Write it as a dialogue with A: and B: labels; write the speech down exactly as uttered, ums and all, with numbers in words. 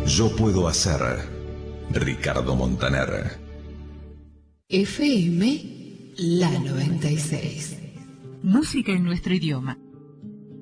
A: Yo puedo hacer. Ricardo Montaner.
B: F M La noventa y seis.
C: Música en nuestro idioma.